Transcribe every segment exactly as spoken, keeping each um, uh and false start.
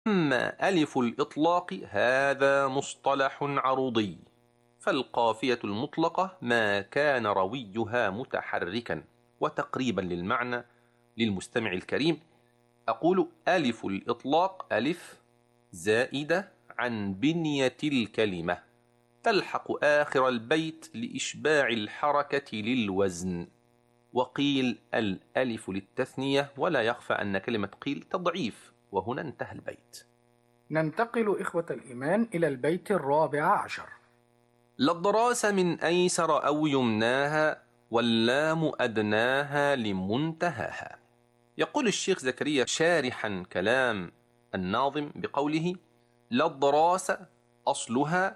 أما ألف الإطلاق هذا مصطلح عروضي، فالقافية المطلقة ما كان رويها متحركا. وتقريبا للمعنى للمستمع الكريم أقول ألف الإطلاق ألف زائدة عن بنية الكلمة تلحق آخر البيت لإشباع الحركة للوزن. وقيل الألف للتثنية، ولا يخفى أن كلمة قيل تضعيف. وهنا انتهى البيت. ننتقل إخوة الإيمان إلى البيت الرابع عشر. لا الضراس من أيسر أو يمناها، واللام أدناها لمنتهاها. يقول الشيخ زكريا شارحا كلام الناظم بقوله: لا الضراس أصلها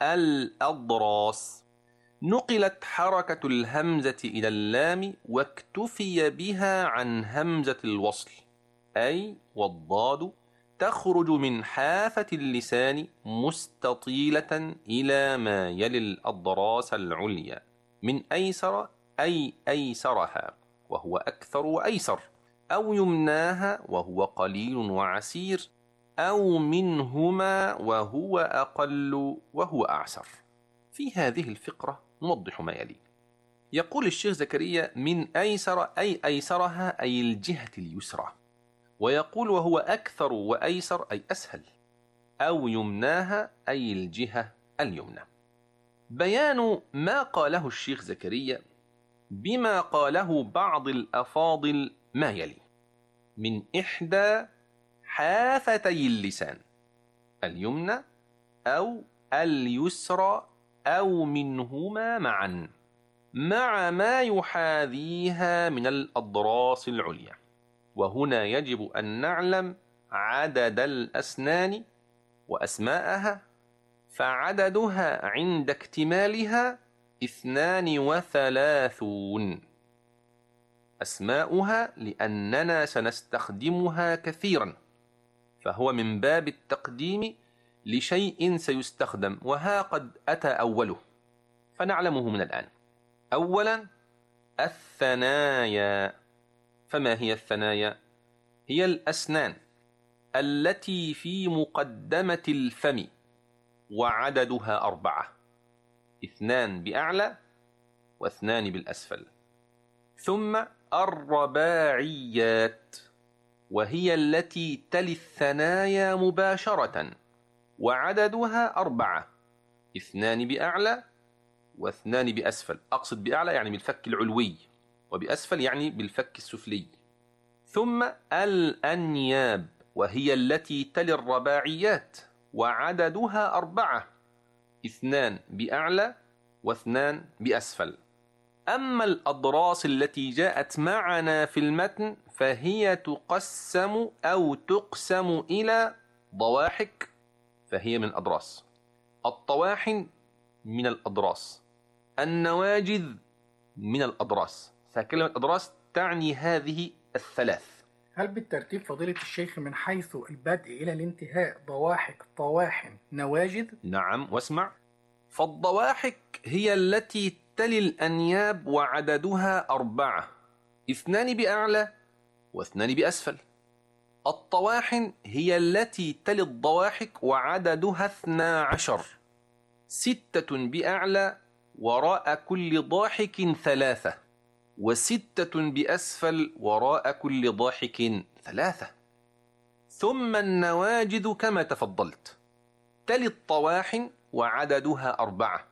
الأضراس، نقلت حركة الهمزة إلى اللام واكتفي بها عن همزة الوصل، أي والضاد تخرج من حافة اللسان مستطيلة إلى ما يلي الأضراس العليا، من أيسر أي أيسرها وهو أكثر وأيسر، أو يمناها وهو قليل وعسير، أو منهما وهو أقل وهو أعسر. في هذه الفقرة نوضح ما يلي. يقول الشيخ زكريا من أيسر أي أيسرها أي الجهة اليسرى، ويقول وهو أكثر وأيسر أي أسهل، أو يمناها أي الجهة اليمنى. بيان ما قاله الشيخ زكريا بما قاله بعض الأفاضل ما يلي: من إحدى حافتي اللسان اليمنى أو اليسرى أو منهما معا، مع ما يحاذيها من الأضراس العليا. وهنا يجب أن نعلم عدد الأسنان وأسماءها، فعددها عند اكتمالها اثنان وثلاثون. أسماؤها لأننا سنستخدمها كثيرا، فهو من باب التقديم لشيء سيستخدم، وها قد أتى أوله فنعلمه من الآن. أولا الثنايا. فما هي الثنايا؟ هي الأسنان التي في مقدمة الفم، وعددها أربعة: اثنان بأعلى واثنان بالأسفل. ثم الرباعيات، وهي التي تلي الثنايا مباشرة، وعددها أربعة: اثنان بأعلى واثنان بأسفل. أقصد بأعلى يعني بالفك العلوي، وبأسفل يعني بالفك السفلي. ثم الأنياب، وهي التي تلي الرباعيات، وعددها أربعة: اثنان بأعلى واثنان بأسفل. أما الأضراس التي جاءت معنا في المتن فهي تقسم أو تقسم إلى ضواحك، فهي من الأضراس. الطواحن من الأضراس. النواجذ من الأضراس. فكلمة أضراس تعني هذه الثلاث. هل بالترتيب فضيلة الشيخ من حيث البدء إلى الانتهاء ضواحك، طواحن، نواجذ؟ نعم، واسمع: فالضواحك هي التي تلي الأنياب وعددها أربعة: اثنان بأعلى واثنان بأسفل. الطواحن هي التي تلي الضواحك وعددها اثنا عشر: ستة بأعلى وراء كل ضاحك ثلاثة، وستة بأسفل وراء كل ضاحك ثلاثة. ثم النواجذ كما تفضلت، تلي الطواحن وعددها أربعة،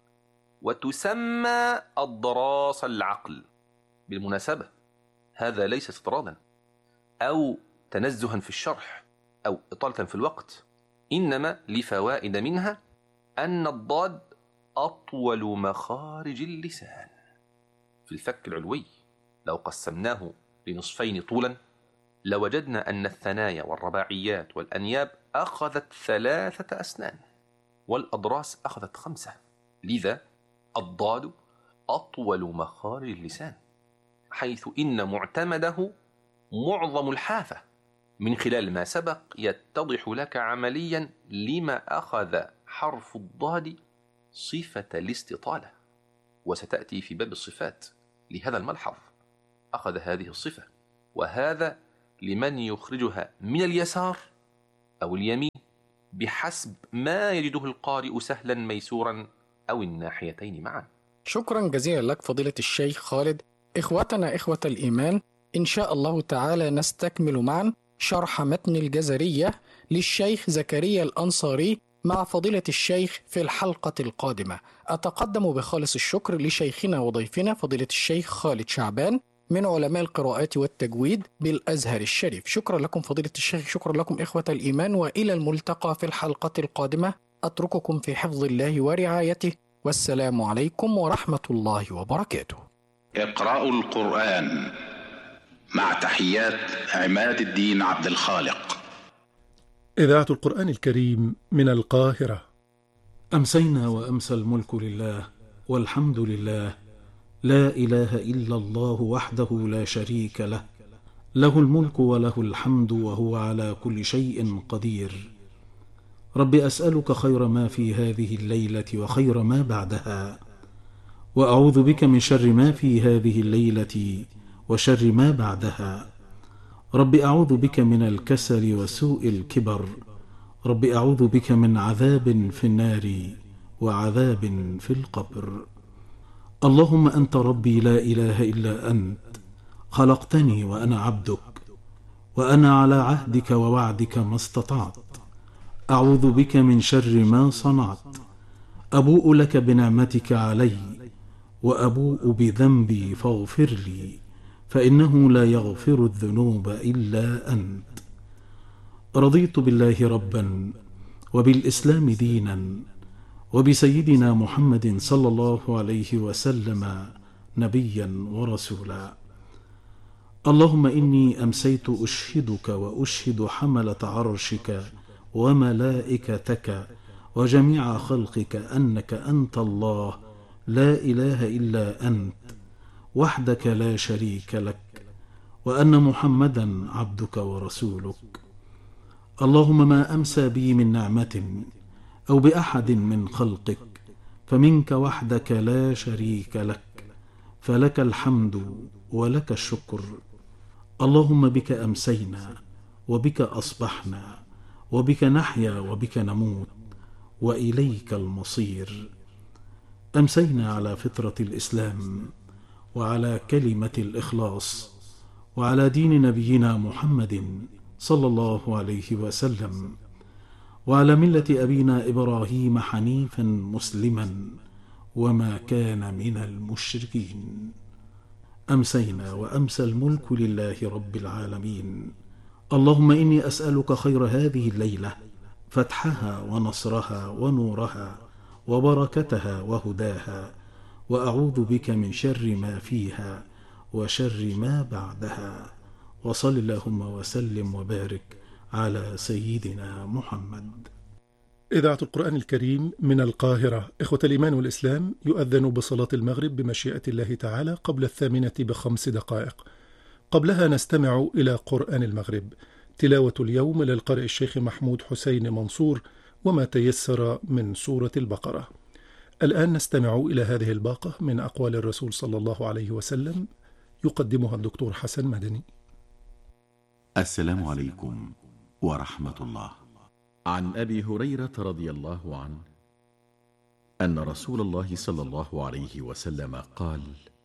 وتسمى أضراس العقل. بالمناسبة هذا ليس استطرادا أو تنزها في الشرح أو إطالة في الوقت، إنما لفوائد منها أن الضاد أطول مخارج اللسان في الفك العلوي. لو قسمناه لنصفين طولا لوجدنا أن الثنايا والرباعيات والأنياب أخذت ثلاثة أسنان، والأضراس أخذت خمسة. لذا الضاد أطول مخارج اللسان، حيث إن معتمده معظم الحافة. من خلال ما سبق يتضح لك عمليا لما أخذ حرف الضاد صفة الاستطالة، وستأتي في باب الصفات لهذا الملحظ أخذ هذه الصفة، وهذا لمن يخرجها من اليسار أو اليمين، بحسب ما يجده القارئ سهلا ميسورا أو الناحيتين معا. شكرا جزيلا لك فضيلة الشيخ خالد. إخوتنا إخوة الإيمان، إن شاء الله تعالى نستكمل معا شرح متن الجزرية للشيخ زكريا الأنصاري مع فضيلة الشيخ في الحلقة القادمة. أتقدم بخالص الشكر لشيخنا وضيفنا فضيلة الشيخ خالد شعبان من علماء القراءات والتجويد بالأزهر الشريف. شكرا لكم فضيلة الشيخ، شكرا لكم إخوة الإيمان، وإلى الملتقى في الحلقة القادمة. أترككم في حفظ الله ورعايته، والسلام عليكم ورحمة الله وبركاته. اقرأوا القرآن مع تحيات عماد الدين عبد الخالق. إذاعة القرآن الكريم من القاهرة. أمسينا وأمسى الملك لله والحمد لله، لا إله إلا الله وحده لا شريك له، له الملك وله الحمد وهو على كل شيء قدير. رب أسألك خير ما في هذه الليلة وخير ما بعدها، وأعوذ بك من شر ما في هذه الليلة وشر ما بعدها. رب أعوذ بك من الكسل وسوء الكبر. رب أعوذ بك من عذاب في النار وعذاب في القبر. اللهم أنت ربي لا إله إلا أنت، خلقتني وأنا عبدك، وأنا على عهدك ووعدك ما استطعت. أعوذ بك من شر ما صنعت. أبوء لك بنعمتك علي وأبوء بذنبي فاغفر لي، فإنه لا يغفر الذنوب إلا أنت. رضيت بالله ربا وبالإسلام دينا وبسيدنا محمد صلى الله عليه وسلم نبيا ورسولا. اللهم إني أمسيت أشهدك وأشهد حملة عرشك وملائكتك وجميع خلقك أنك أنت الله لا إله إلا أنت وحدك لا شريك لك، وأن محمدا عبدك ورسولك. اللهم ما أمسى بي من نعمة أو بأحد من خلقك فمنك وحدك لا شريك لك، فلك الحمد ولك الشكر. اللهم بك أمسينا وبك أصبحنا وبك نحيا وبك نموت وإليك المصير. أمسينا على فطرة الإسلام وعلى كلمة الإخلاص وعلى دين نبينا محمد صلى الله عليه وسلم، وعلى ملة أبينا إبراهيم حنيفا مسلما وما كان من المشركين. أمسينا وأمسى الملك لله رب العالمين. اللهم إني أسألك خير هذه الليلة، فتحها ونصرها ونورها وبركتها وهداها، وأعوذ بك من شر ما فيها وشر ما بعدها. وصل اللهم وسلم وبارك على سيدنا محمد. إذاعة القرآن الكريم من القاهرة. إخوة الإيمان والإسلام، يؤذن بصلاة المغرب بمشيئة الله تعالى قبل الثامنة بخمس دقائق. قبلها نستمع إلى قرآن المغرب. تلاوة اليوم للقارئ الشيخ محمود حسين منصور وما تيسر من سورة البقرة. الآن نستمع إلى هذه الباقة من أقوال الرسول صلى الله عليه وسلم، يقدمها الدكتور حسن مدني. السلام عليكم ورحمة الله. عن أبي هريرة رضي الله عنه أن رسول الله صلى الله عليه وسلم قال: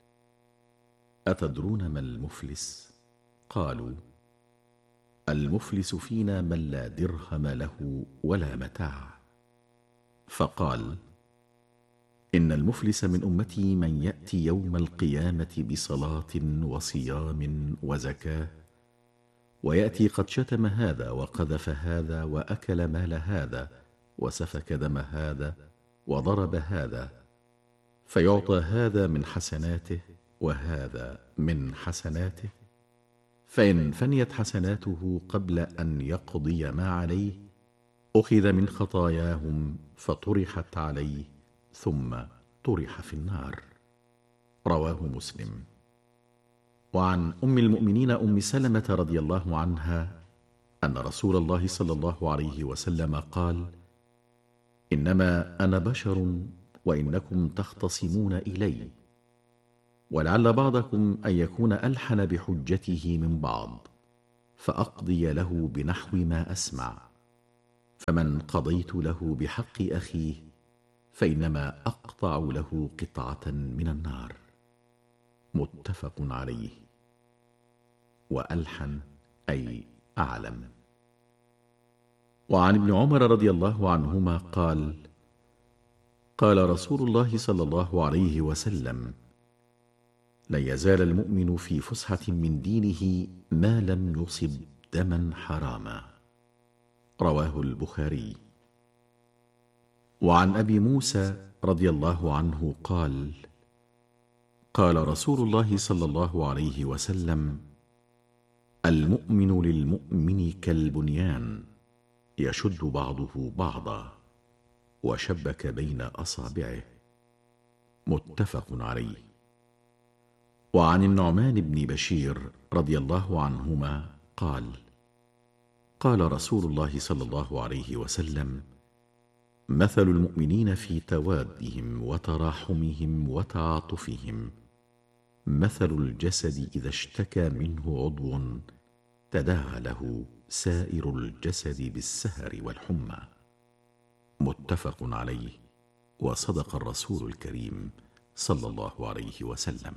أتدرون ما المفلس؟ قالوا: المفلس فينا من لا درهم له ولا متاع. فقال: إن المفلس من أمتي من يأتي يوم القيامة بصلاة وصيام وزكاة، ويأتي قد شتم هذا وقذف هذا وأكل مال هذا وسفك دم هذا وضرب هذا، فيعطى هذا من حسناته وهذا من حسناته، فإن فنيت حسناته قبل أن يقضي ما عليه أخذ من خطاياهم فطرحت عليه ثم طرح في النار. رواه مسلم. وعن أم المؤمنين أم سلمة رضي الله عنها أن رسول الله صلى الله عليه وسلم قال: إنما أنا بشر وإنكم تختصمون إلي، ولعل بعضكم أن يكون ألحن بحجته من بعض، فأقضي له بنحو ما أسمع، فمن قضيت له بحق أخيه فإنما أقطع له قطعة من النار. متفق عليه. وألحن أي أعلم. وعن ابن عمر رضي الله عنهما قال: قال رسول الله صلى الله عليه وسلم: لن يزال المؤمن في فسحة من دينه ما لم يصب دما حراما. رواه البخاري. وعن أبي موسى رضي الله عنه قال: قال رسول الله صلى الله عليه وسلم: المؤمن للمؤمن كالبنيان يشد بعضه بعضا وشبك بين أصابعه. متفق عليه. وعن النعمان بن بشير رضي الله عنهما قال: قال رسول الله صلى الله عليه وسلم: مثل المؤمنين في توادهم وتراحمهم وتعاطفهم مثل الجسد إذا اشتكى منه عضو تداعى له سائر الجسد بالسهر والحمى. متفق عليه. وصدق الرسول الكريم صلى الله عليه وسلم.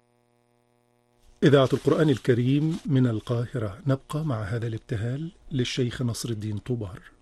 إذاعة القرآن الكريم من القاهرة، نبقى مع هذا الابتهال للشيخ نصر الدين طوبار.